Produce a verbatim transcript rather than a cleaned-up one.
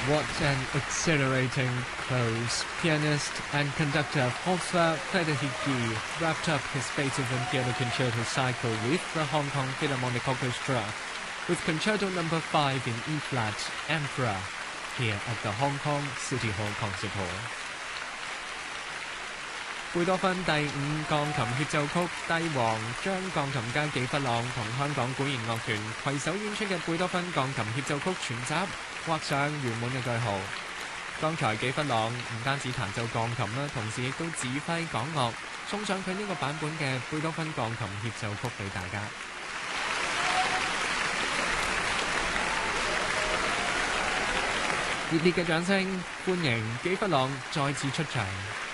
What an exhilarating close. Pianist and conductor François Federici wrapped up his Beethoven Piano Concerto cycle with the Hong Kong Philharmonic Orchestra with Concerto number five in E-flat, Emperor, here at the Hong Kong City Hall Concert Hall. 貝多芬第五鋼琴協奏曲《帝王》將鋼琴家紀弗朗同香港管弦樂團攜手演出嘅貝多芬鋼琴協奏曲全集畫上圓滿嘅句號。剛才紀弗朗唔單止彈奏鋼琴啦，同時亦都指揮港樂，送上佢呢個版本嘅貝多芬鋼琴協奏曲俾大家。熱烈嘅掌聲歡迎紀弗朗再次出場。